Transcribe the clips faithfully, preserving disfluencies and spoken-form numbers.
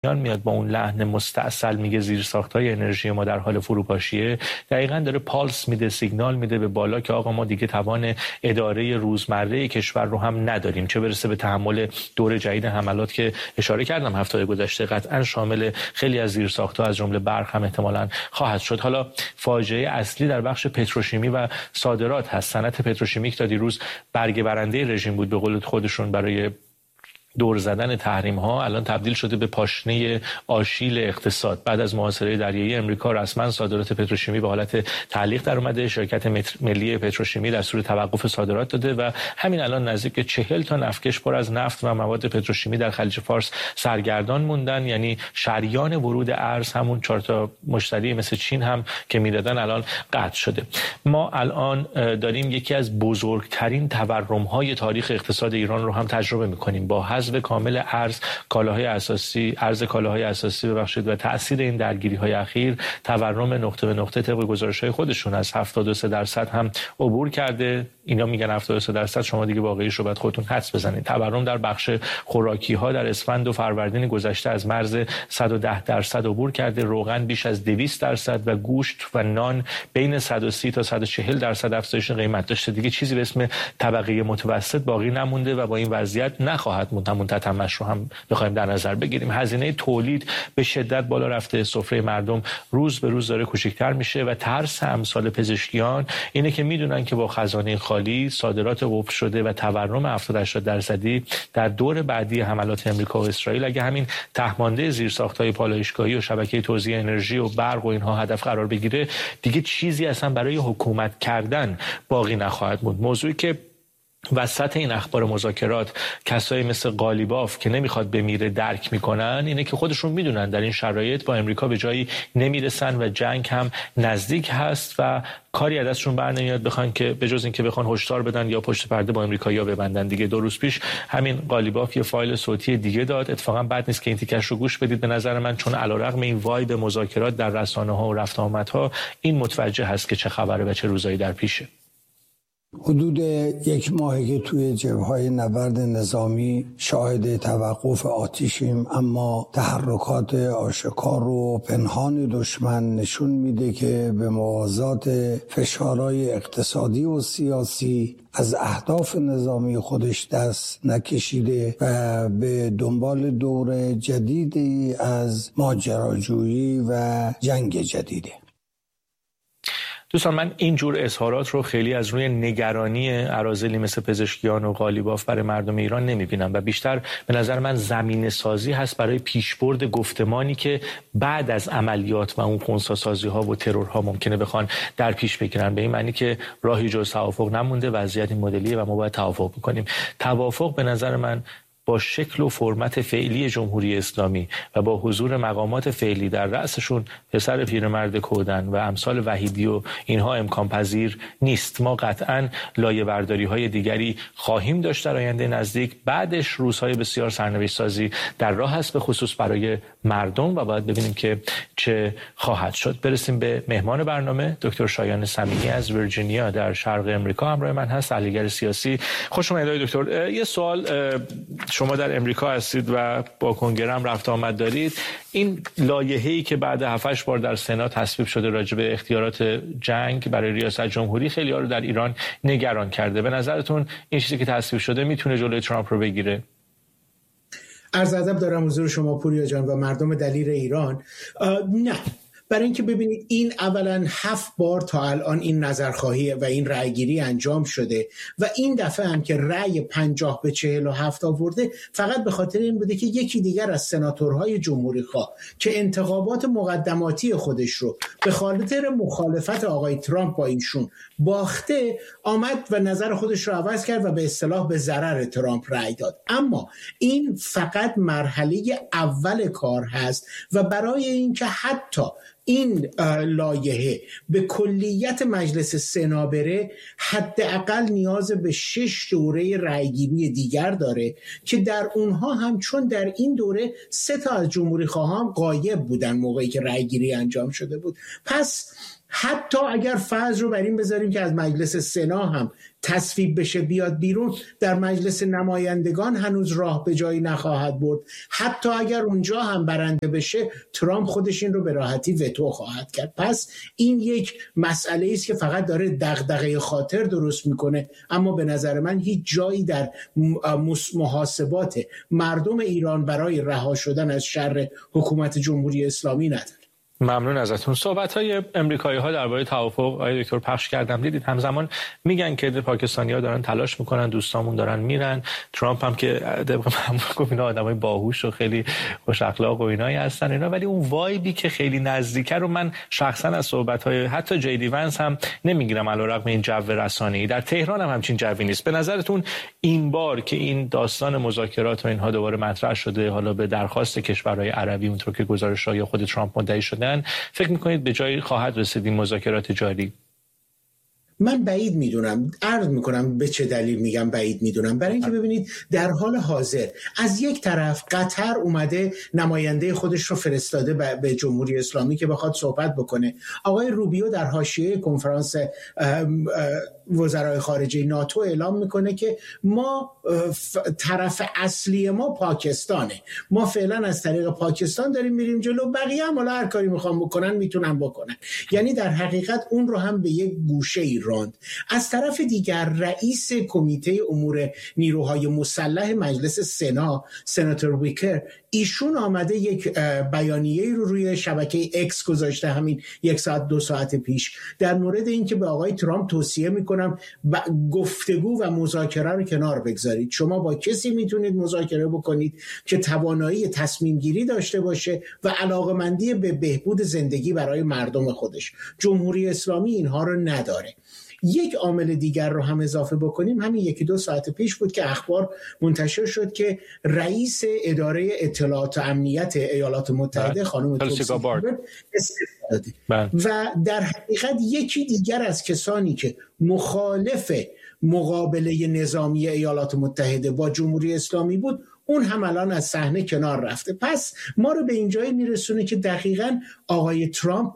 میاد با اون لحن مستعسل میگه زیرساخت‌های انرژی ما در حال فروپاشیه، دقیقاً داره پالس میده، سیگنال میده به بالا که آقا ما دیگه توان اداره روزمره کشور رو هم نداریم، چه برسه به تحمل دور جدید حملات که اشاره کردم هفته گذشته قطعاً شامل خیلی از زیرساخت‌ها از جمله برق هم احتمالاً خواهد شد. حالا فاجعه اصلی در بخش پتروشیمی و صادرات هست. صنعت پتروشیمیک تا دیروز برگ برنده رژیم بود به قول خودشون برای دور زدن تحریم ها، الان تبدیل شده به پاشنه آشیل اقتصاد. بعد از محاصره دریایی امریکا رسما صادرات پتروشیمی به حالت تعلیق در اومده. شرکت ملی پتروشیمی دستور توقف صادرات داده و همین الان نزدیک چهل تا نفتکش پر از نفت و مواد پتروشیمی در خلیج فارس سرگردان موندن. یعنی شریان ورود ارز، همون چهار تا مشتری مثل چین هم که میدادن، الان قطع شده. ما الان داریم یکی از بزرگترین تورم های تاریخ اقتصاد ایران رو هم تجربه میکنیم با حذف کامل ارز کالاهای اساسی ارز کالاهای اساسی ببخشید و تاثیر این درگیری‌های اخیر تورم نقطه به نقطه طبق گزارش‌های خودشون از هفتاد و سه درصد هم عبور کرده. اینا میگن هفتاد و سه درصد، شما دیگه واقعیش رو باید خودتون حدس بزنید. تورم در بخش خوراکی‌ها در اسفند و فروردین گذشته از مرز صد و ده درصد عبور کرده، روغن بیش از دویست درصد و گوشت و نان بین صد و سی تا صد و چهل درصد افزایش قیمت داشته. دیگه چیزی به اسم طبقه متوسط باقی نمونده و با این وضعیت نخواهد موند. همون تتمش رو هم بخوایم در نظر بگیریم. هزینه تولید به شدت بالا رفته، سفره مردم روز به روز داره کوچکتر میشه و ترس امثال پزشکیان اینه که میدونن که با خزانه خالی، صادرات قفل شده و تورم هفتاد هشتاد درصدی در دور بعدی حملات امریکا و اسرائیل، اگه همین تهمانده زیرساخت‌های پالایشگاهی و شبکه توزیع انرژی و برق و اینها هدف قرار بگیره، دیگه چیزی اصلا برای حکومت کردن باقی نخواهد موند. موضوعی که وسط این اخبار مذاکرات کسایی مثل قالیباف که نمیخواد بمیره درک میکنن اینه که خودشون میدونن در این شرایط با امریکا به جایی نمیرسن و جنگ هم نزدیک هست و کاری از دستشون بر نمیاد بخوان که به جز این که بخوان هشدار بدن یا پشت پرده با امریکایی‌ها ببندن. دیگه دو روز پیش همین قالیباف یه فایل صوتی دیگه داد. اتفاقا بد نیست که این تیکش رو گوش بدید به نظر من، چون علیرغم این وایب مذاکرات در رسانه‌ها و رفت آمدها این متوجه هست که چه خبره و چه روزایی در پیشه. حدود یک ماهی که توی جبهه‌های نبرد نظامی شاهد توقف آتشیم، اما تحرکات آشکار و پنهان دشمن نشون میده که به موازات فشارهای اقتصادی و سیاسی از اهداف نظامی خودش دست نکشیده و به دنبال دور جدیدی از ماجراجویی و جنگ جدیده. دوستان، من این جور اظهارات رو خیلی از روی نگرانی اراذلی مثل پزشکیان و قالیباف برای مردم ایران نمیبینم و بیشتر به نظر من زمینه سازی هست برای پیشبرد گفتمانی که بعد از عملیات و اون خنثی‌سازی ها و ترورها ممکنه بخوان در پیش بگیرن، به این معنی که راهی جز توافق نمونده، وضعیت این مدلیه و ما باید توافق بکنیم. توافق به نظر من با شکل و فرمت فعلی جمهوری اسلامی و با حضور مقامات فعلی در رأسشون پسر پیرمرد کودن و امثال وحیدی و اینها امکان پذیر نیست. ما قطعاً لایه برداری های دیگری خواهیم داشت در آینده نزدیک. بعدش روزهای بسیار سرنوشت سازی در راه است، به خصوص برای مردم، و باید ببینیم که چه خواهد شد. برسیم به مهمان برنامه. دکتر شایان صمیمی از ویرجینیا در شرق امریکا همراه من هست، تحلیلگر سیاسی. خوش اومدید دکتر. یه سوال، شما در امریکا هستید و با کنگره هم رفت آمد دارید. این لایحه‌ای که بعد هفت هشت بار در سنا تصویب شده راجع به اختیارات جنگ برای ریاست جمهوری، خیلی‌ها رو در ایران نگران کرده. به نظرتون این چیزی که تصویب شده میتونه جلوی ترامپ رو بگیره؟ عرض ادب دارم حضور شما پوریا جان و مردم دلیر ایران. نه، برای اینکه ببینید این اولا هفت بار تا الان این نظرخواهی و این رأیگیری انجام شده و این دفعه هم که رأی پنجاه به چهل و هفت آورده فقط به خاطر این بوده که یکی دیگر از سناتورهای جمهوری خواه که انتخابات مقدماتی خودش رو به خاطر مخالفت آقای ترامپ با ایشون باخته، آمد و نظر خودش رو عوض کرد و به اصطلاح به ضرر ترامپ رأی داد. اما این فقط مرحله اول کار هست و برای اینکه حتی این لایحه به کلیت مجلس سنا بره حداقل نیاز به شش دوره رأیگیری دیگر داره که در اونها هم چون در این دوره سه تا از جمهوری خواهان غایب بودن موقعی که رأیگیری انجام شده بود، پس حتی اگر فرض رو بر این بذاریم که از مجلس سنا هم تصویب بشه بیاد بیرون، در مجلس نمایندگان هنوز راه به جایی نخواهد برد. حتی اگر اونجا هم برنده بشه، ترامپ خودش این رو به راحتی وتو خواهد کرد. پس این یک مسئله است که فقط داره دغدغه خاطر درست میکنه، اما به نظر من هیچ جایی در محاسبات مردم ایران برای رها شدن از شر حکومت جمهوری اسلامی نداره. ممنون ازتون. صحبت‌های امریکایی‌ها درباره توافق آقای دکتر پخش کردم، دیدید همزمان میگن که پاکستانی‌ها دارن تلاش میکنن، دوستامون دارن میرن. ترامپ هم که طبق معمول گفت اینا آدمای باهوش و خیلی خوش اخلاق و اینایی هستن اینا، ولی اون وایبی که خیلی نزدیکه رو من شخصا از صحبت‌های حتی جی دی ونس هم نمیگیرم، علیرغم این جو رسانه‌ای. در تهران هم همچین جوی نیست. به نظرتون این بار که این داستان مذاکرات و اینها دوباره مطرح شده، حالا به درخواست کشورهای عربی اونطور که گزارش‌ها یا خود ترامپ مدعی شدن، فکر میکنید به جایی خواهد رسید این مذاکرات جاری؟ من بعید میدونم. عرض میکنم به چه دلیل میگم بعید میدونم. برای اینکه ببینید در حال حاضر از یک طرف قطر اومده نماینده خودش رو فرستاده به جمهوری اسلامی که بخواد صحبت بکنه. آقای روبیو در حاشیه کنفرانس وزرای خارجه ناتو اعلام میکنه که ما طرف اصلی ما پاکستانه، ما فعلا از طریق پاکستان داریم میریم جلو، بقیه هم حالا هر کاری میخوام بکنن میتونن بکنن. یعنی در حقیقت اون رو هم به یک گوشه ای راند. از طرف دیگر رئیس کمیته امور نیروهای مسلح مجلس سنا، سناتور ویکر، ایشون آمده یک بیانیه رو روی شبکه اکس گذاشته همین یک ساعت دو ساعت پیش در مورد اینکه به آقای ترامپ توصیه میکنم گفتگو و مذاکره رو کنار بگذارید. شما با کسی میتونید مذاکره بکنید که توانایی تصمیم گیری داشته باشه و علاقمندی به بهبود زندگی برای مردم خودش. جمهوری اسلامی اینها رو نداره. یک عامل دیگر رو هم اضافه بکنیم، همین یکی دو ساعت پیش بود که اخبار منتشر شد که رئیس اداره اطلاعات و امنیت ایالات متحده خانم تولسی گابارد استعفا داده و در حقیقت یکی دیگر از کسانی که مخالف مقابله نظامی ایالات متحده با جمهوری اسلامی بود، اون هم الان از صحنه کنار رفته. پس ما رو به این جایی میرسونه که دقیقاً آقای ترامپ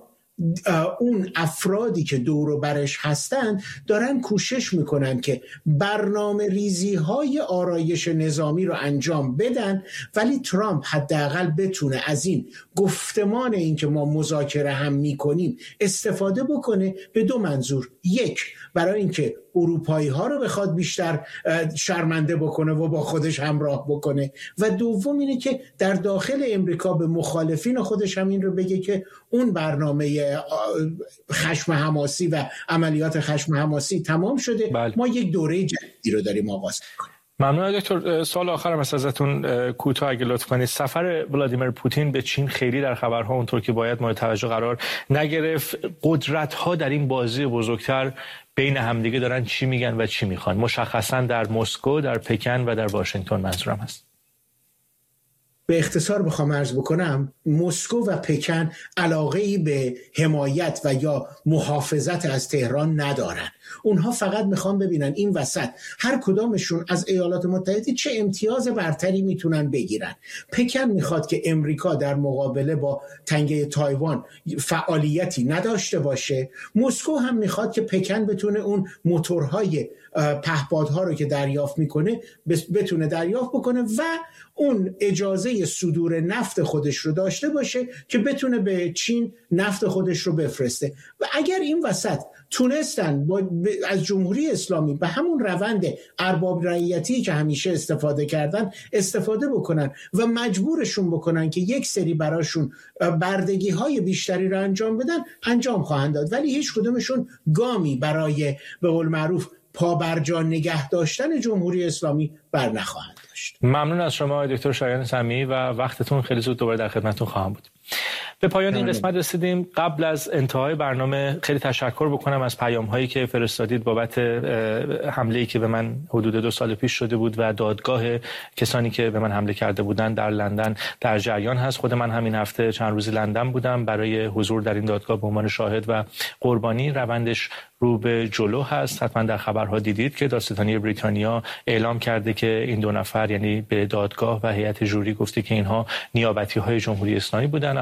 اون افرادی که دور و برش هستن دارن کوشش میکنن که برنامه ریزی های آرایش نظامی رو انجام بدن، ولی ترامپ حداقل بتونه از این گفتمان این که ما مذاکره هم میکنیم استفاده بکنه به دو منظور. یک، برای اینکه اروپایی ها رو بخواد بیشتر شرمنده بکنه و با خودش همراه بکنه، و دوم اینه که در داخل امریکا به مخالفین خودش هم این رو بگه که اون برنامه خشم حماسی و عملیات خشم حماسی تمام شده. بله. ما یک دوره جدیدی رو داریم آغاز می‌کنیم. ممنون دکتر. سوال آخرم ازتون کوتاه اگه لطف کنید. سفر ولادیمیر پوتین به چین خیلی در خبرها اونطور که باید مورد توجه قرار نگرفت. قدرت‌ها در این بازی بزرگتر بین همدیگه دارن چی میگن و چی میخوان؟ مشخصا در مسکو، در پکن و در واشنگتن منظورم هست. به اختصار بخوام عرض بکنم، مسکو و پکن علاقه‌ای به حمایت و یا محافظت از تهران ندارن. اونها فقط میخوان ببینن این وسط هر کدامشون از ایالات متحده چه امتیاز برتری میتونن بگیرن. پکن میخواد که امریکا در مقابله با تنگه تایوان فعالیتی نداشته باشه. مسکو هم میخواد که پکن بتونه اون موتورهای پهپادها رو که دریافت میکنه بتونه دریافت بکنه و اون اجازه صدور نفت خودش رو داشته باشه که بتونه به چین نفت خودش رو بفرسته. و اگر این وسط تونستن با از جمهوری اسلامی به همون روند ارباب رعیتی که همیشه استفاده کردن استفاده بکنن و مجبورشون بکنن که یک سری براشون بردگی های بیشتری رو انجام بدن، انجام خواهند داد، ولی هیچ کدومشون گامی برای به قول معروف پا بر جا نگه داشتن جمهوری اسلامی بر نخواهند داشت. ممنون از شما دکتر شایان سمیعی و وقتتون خیلی زود دوباره در خدمتتون خواهم بود. به پایان این قسمت رسیدیم. قبل از انتهای برنامه خیلی تشکر بکنم از پیام هایی که فرستادید بابت حمله‌ای که به من حدود دو سال پیش شده بود و دادگاه کسانی که به من حمله کرده بودن در لندن در جریان هست. خود من همین هفته چند روزی لندن بودم برای حضور در این دادگاه به عنوان شاهد و قربانی. روندش رو به جلو هست. حتما در خبرها دیدید که دادستانی بریتانیا اعلام کرده که این دو نفر، یعنی به دادگاه و هیئت جوری گفته که اینها نیابتی‌های جمهوری اسلامی بودن، اما خب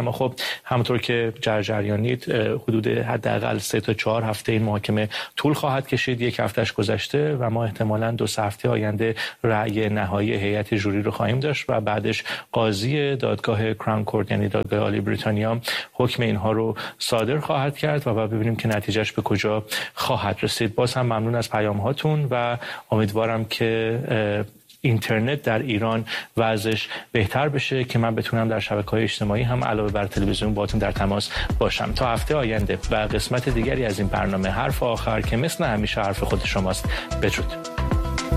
همونطور که جرجریانید حدود حداقل سه تا چهار هفته این محاکمه طول خواهد کشید. یک هفتهش گذشته و ما احتمالاً دو سه هفته آینده رأی نهایی هیئت جوری رو خواهیم داشت و بعدش قاضی دادگاه کراون کورت یعنی دادگاه عالی بریتانیا حکم اینها رو صادر خواهد کرد و بعد ببینیم که نتیجهش به کجا خواهد رسید. باز هم ممنون از پیام هاتون و امیدوارم که اینترنت در ایران وضعش بهتر بشه که من بتونم در شبکه‌های اجتماعی هم علاوه بر تلویزیون باهاتون در تماس باشم. تا هفته آینده و قسمت دیگری از این برنامه حرف آخر که مثل همیشه حرف خود شماست. بدرود.